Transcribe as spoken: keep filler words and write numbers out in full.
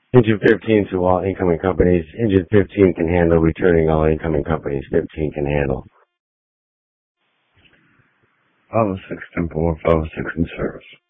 Engine fifteen to all incoming companies. Engine fifteen can handle returning all incoming companies. fifteen can handle. Follow six ten four, follow six in service.